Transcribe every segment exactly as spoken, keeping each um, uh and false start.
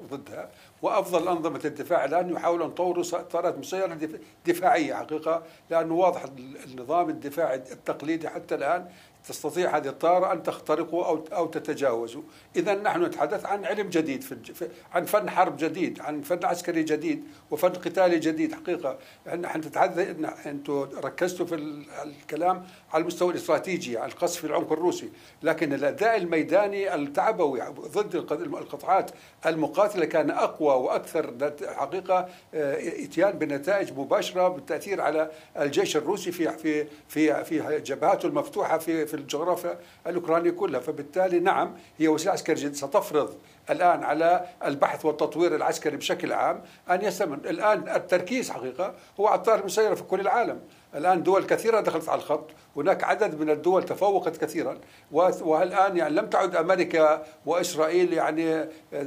ضدها. وأفضل أنظمة الدفاع الآن يحاولون أن يطوروا طائرات مسيرة دفاعية حقيقة، لأنه واضح النظام الدفاعي التقليدي حتى الآن تستطيع هذه الطائرة أن تخترقه أو أو تتجاوزه. إذا نحن نتحدث عن علم جديد، في عن فن حرب جديد، عن فن عسكري جديد وفن قتالي جديد حقيقة. نحن نتحدث، أنتم ركزتوا في الكلام على المستوى الاستراتيجي، على القصف في العمق الروسي، لكن الأداء الميداني التعبوي ضد القطاعات المقاتلة كان أقوى وأكثر حقيقة إتيان بنتائج مباشرة بالتأثير على الجيش الروسي في في في في جبهاته المفتوحة في في الجغرافيا الأوكرانية كلها. فبالتالي نعم هي وسيلة عسكرية جديدة ستفرض الآن على البحث والتطوير العسكري بشكل عام أن يستمر. الآن التركيز حقيقة هو على الطائرة المسيرة في كل العالم. الآن دول كثيرة دخلت على الخط، هناك عدد من الدول تفوقت كثيرا، والآن يعني لم تعد أمريكا وإسرائيل يعني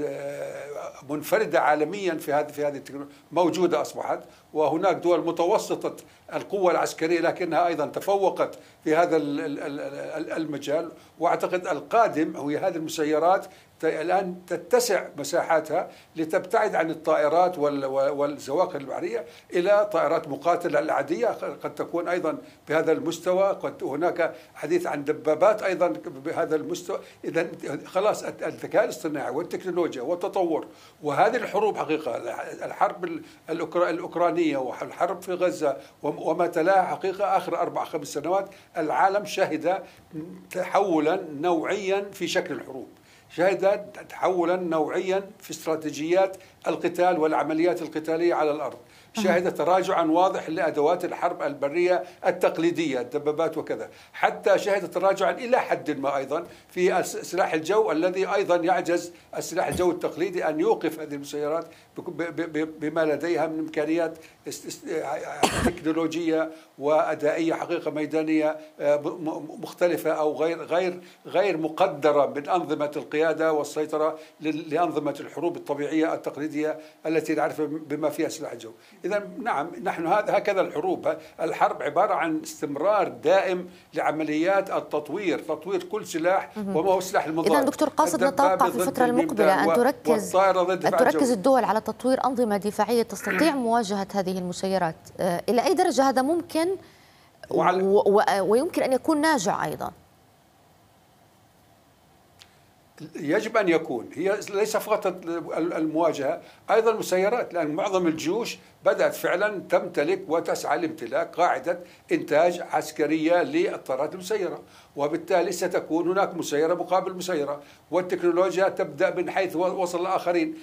منفردة عالميا في هذه في هذه التكنولوجيا، موجودة أصبحت، وهناك دول متوسطة القوة العسكرية لكنها أيضا تفوقت في هذا المجال. وأعتقد القادم هو هذه المسيرات الآن تتسع مساحاتها لتبتعد عن الطائرات والزواقر البحرية إلى طائرات مقاتلة العادية، قد تكون أيضا بهذا المستوى، قد هناك حديث عن دبابات أيضا بهذا المستوى. إذا خلاص الذكاء الاصطناعي والتكنولوجيا والتطور وهذه الحروب حقيقة، الحرب الأوكرانية والحرب في غزة وما تلاها حقيقة آخر أربع خمس سنوات، العالم شهد تحولا نوعيا في شكل الحروب، شهد تحولا نوعيا في استراتيجيات القتال والعمليات القتالية على الأرض، شهد تراجعا واضح لأدوات الحرب البرية التقليدية الدبابات وكذا، حتى شهد تراجعا إلى حد ما أيضا في سلاح الجو الذي أيضا يعجز السلاح الجو التقليدي أن يوقف هذه المسيرات بما لديها من إمكانيات تكنولوجية وأدائية حقيقة ميدانية مختلفة أو غير غير غير مقدرة من أنظمة القيادة والسيطرة لأنظمة الحروب الطبيعية التقليدية التي نعرف بما فيها سلاح الجو. إذا نعم نحن هذا هكذا الحروب، الحرب عبارة عن استمرار دائم لعمليات التطوير، تطوير كل سلاح وما هو السلاح المضاد. إذا دكتور قاصد نتوقع في الفترة المقبلة أن تركز أن تركز الدول على تطوير أنظمة دفاعية تستطيع مواجهة هذه المسيرات. إلى أي درجة هذا ممكن ويمكن أن يكون ناجع أيضا؟ يجب أن يكون، هي ليس فقط المواجهة، أيضا المسيرات، لأن معظم الجيوش بدأت فعلا تمتلك وتسعى لامتلاك قاعدة إنتاج عسكرية للطائرات المسيرة، وبالتالي ستكون هناك مسيرة مقابل مسيرة، والتكنولوجيا تبدأ من حيث وصل الآخرين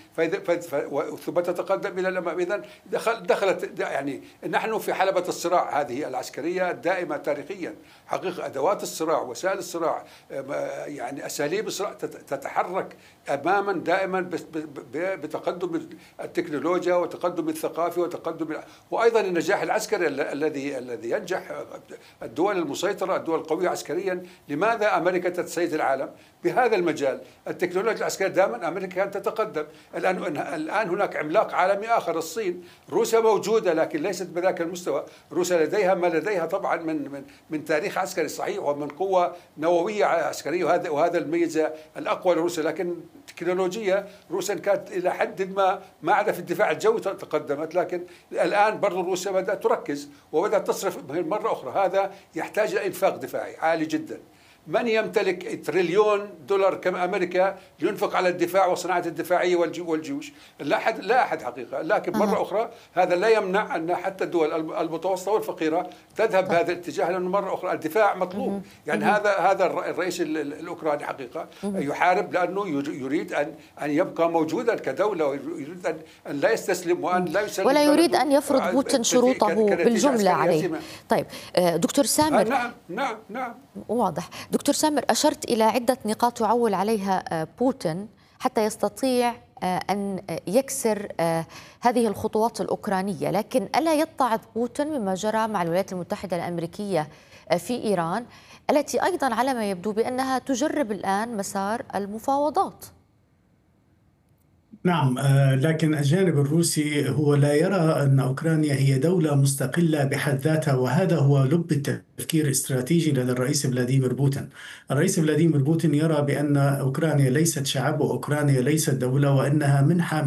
ثم تتقدم إلى الأمام. إذن دخلت يعني نحن في حلبة الصراع هذه العسكرية الدائمة تاريخيا حقيقة. أدوات الصراع، وسائل الصراع، يعني أساليب الصراع تتحرك أماما دائما بتقدم التكنولوجيا وتقدم الثقافي وتقدم وأيضا النجاح العسكري الذي الذي ينجح الدول المسيطرة، الدول القوية عسكريا. لماذا أمريكا تتسيد العالم بهذا المجال؟ التكنولوجيا العسكرية دائما أمريكا كانت تتقدم. الآن الآن هناك عملاق عالمي آخر، الصين. روسيا موجودة لكن ليست بذاك المستوى. روسيا لديها ما لديها طبعا من من من تاريخ عسكري صحيح ومن قوة نووية عسكرية، وهذا وهذا الميزة الأقوى لروسيا. لكن تكنولوجيا روسيا كانت إلى حد ما ما عدا في الدفاع الجوي تقدمت، لكن الآن برضو روسيا بدأت تركز وبدأت تصرف مرة أخرى. هذا يحتاج إلى إنفاق دفاعي عالي جدا. من يمتلك تريليون دولار كما أمريكا لينفق على الدفاع وصناعة الدفاعية والجيوش؟ لا أحد، لا أحد حقيقة. لكن مرة أخرى هذا لا يمنع أن حتى الدول المتوسطة والفقيرة تذهب بهذا الاتجاه، لأنه مرة أخرى الدفاع مطلوب. يعني هذا هذا الرئيس الأوكراني حقيقة يحارب لأنه يريد أن أن يبقى موجودا كدولة، ويريد أن أن لا يستسلم وأن لا يسلم، ولا يريد أن يفرض بوتين شروطه بالجملة عليه. طيب دكتور سامر. نعم نعم نعم واضح. دكتور سامر، أشرت إلى عدة نقاط يعول عليها بوتين حتى يستطيع أن يكسر هذه الخطوات الأوكرانية، لكن ألا يتعظ بوتين مما جرى مع الولايات المتحدة الأمريكية في إيران، التي أيضا على ما يبدو بأنها تجرب الآن مسار المفاوضات؟ نعم، لكن الجانب الروسي هو لا يرى أن أوكرانيا هي دولة مستقلة بحد ذاتها، وهذا هو لب التفكير الاستراتيجي لدى الرئيس فلاديمير بوتين. الرئيس فلاديمير بوتين يرى بأن أوكرانيا ليست شعب، وأوكرانيا ليست دولة، وأنها منحة